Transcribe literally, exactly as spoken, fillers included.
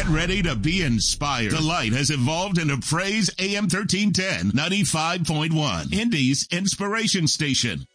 Get ready to be inspired. The Light has evolved into Praise A M thirteen ten, ninety-five point one, Indy's inspiration station.